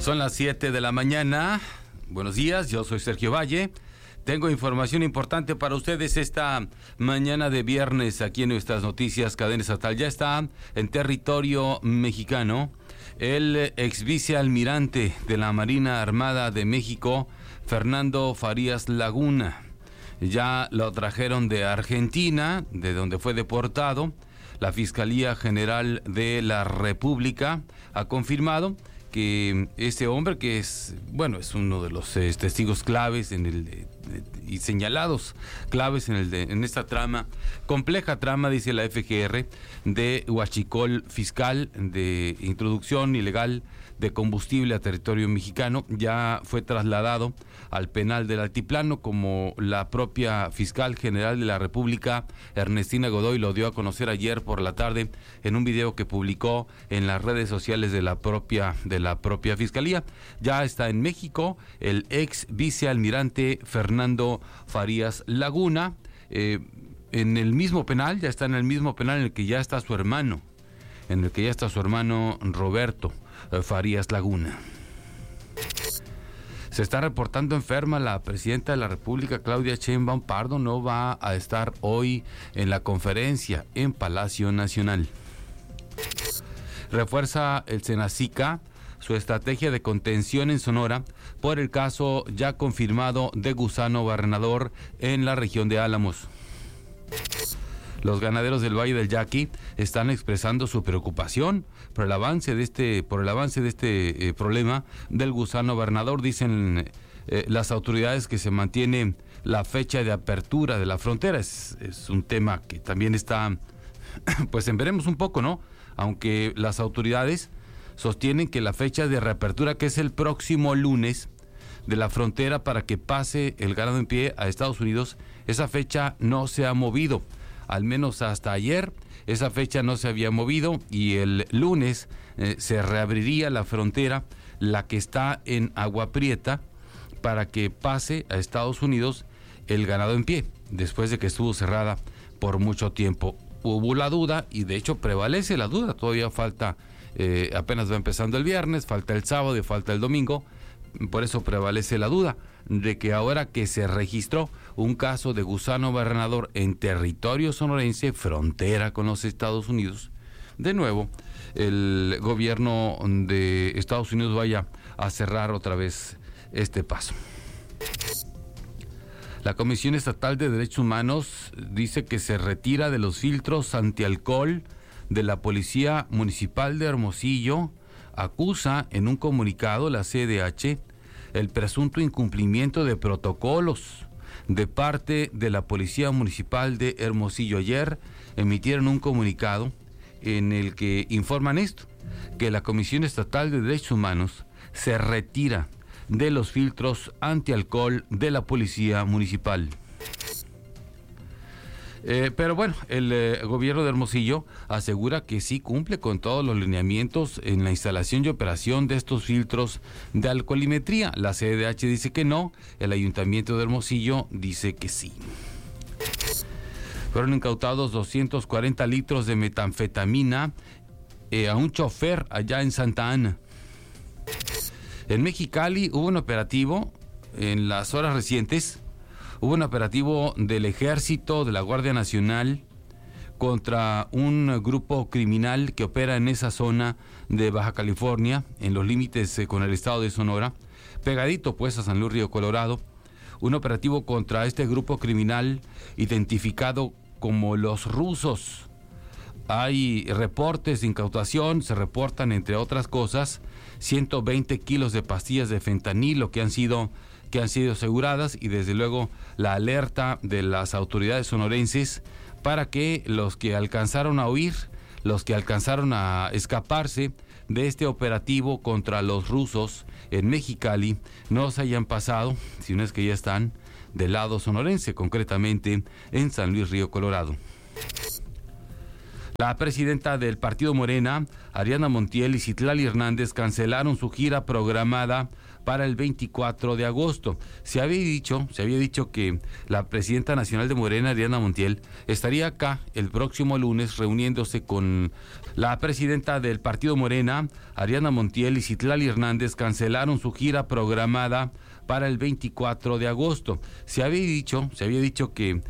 Son las 7 de la mañana. Buenos días, yo soy Sergio Valle. Tengo información importante para ustedes esta mañana de viernes aquí en nuestras noticias Cadena Estatal. Ya está en territorio mexicano el ex vicealmirante de la Marina Armada de México, Fernando Farías Laguna. Ya lo trajeron de Argentina, de donde fue deportado. La Fiscalía General de la República ha confirmado que este hombre, que es uno de los testigos claves y señalados claves en esta compleja trama, dice la FGR, de huachicol fiscal, de introducción ilegal de combustible a territorio mexicano, ya fue trasladado al penal del Altiplano, como la propia fiscal general de la República, Ernestina Godoy, lo dio a conocer ayer por la tarde en un video que publicó en las redes sociales de la propia fiscalía. Ya está en México el ex vicealmirante Fernando Farías Laguna, en el mismo penal, ya está en el mismo penal en el que ya está su hermano, Roberto Farías Laguna. Se está reportando enferma la presidenta de la República, Claudia Sheinbaum Pardo. No va a estar hoy en la conferencia en Palacio Nacional. Refuerza el Senacica su estrategia de contención en Sonora por el caso ya confirmado de gusano barrenador en la región de Álamos. Los ganaderos del Valle del Yaqui están expresando su preocupación por el avance de este problema del gusano barrenador. Dicen las autoridades que se mantiene la fecha de apertura de la frontera. Es un tema que también está, pues veremos un poco, ¿no? Aunque las autoridades sostienen que la fecha de reapertura, que es el próximo lunes, de la frontera para que pase el ganado en pie a Estados Unidos, esa fecha no se ha movido. Al menos hasta ayer esa fecha no se había movido, y el lunes se reabriría la frontera, la que está en Agua Prieta, para que pase a Estados Unidos el ganado en pie, después de que estuvo cerrada por mucho tiempo. Hubo la duda, y de hecho prevalece la duda, todavía falta, apenas va empezando el viernes, falta el sábado y falta el domingo. Por eso prevalece la duda de que ahora que se registró un caso de gusano barrenador en territorio sonorense, frontera con los Estados Unidos, de nuevo el gobierno de Estados Unidos vaya a cerrar otra vez este paso. La Comisión Estatal de Derechos Humanos dice que se retira de los filtros antialcohol de la Policía Municipal de Hermosillo. Acusa en un comunicado la CDH el presunto incumplimiento de protocolos de parte de la Policía Municipal de Hermosillo. Ayer emitieron un comunicado en el que informan esto, que la Comisión Estatal de Derechos Humanos se retira de los filtros antialcohol de la Policía Municipal. Pero bueno, el gobierno de Hermosillo asegura que sí cumple con todos los lineamientos en la instalación y operación de estos filtros de alcoholimetría. La CDH dice que no, el Ayuntamiento de Hermosillo dice que sí. Fueron incautados 240 litros de metanfetamina a un chofer allá en Santa Ana. En Mexicali hubo un operativo en las horas recientes. Hubo un operativo del Ejército, de la Guardia Nacional, contra un grupo criminal que opera en esa zona de Baja California, en los límites con el estado de Sonora, pegadito pues a San Luis Río Colorado. Un operativo contra este grupo criminal identificado como los rusos. Hay reportes de incautación, se reportan, entre otras cosas, 120 kilos de pastillas de fentanilo que han sido aseguradas, y desde luego la alerta de las autoridades sonorenses para que los que alcanzaron a huir, los que alcanzaron a escaparse de este operativo contra los rusos en Mexicali, no se hayan pasado, sino es que ya están del lado sonorense, concretamente en San Luis Río Colorado. La presidenta del partido Morena, Ariadna Montiel, y Citlali Hernández cancelaron su gira programada para el 24 de agosto. Se había dicho que la presidenta nacional de Morena, Ariadna Montiel, estaría acá el próximo lunes reuniéndose con la presidenta del partido Morena, Ariadna Montiel, y Citlali Hernández cancelaron su gira programada para el 24 de agosto. Se había dicho que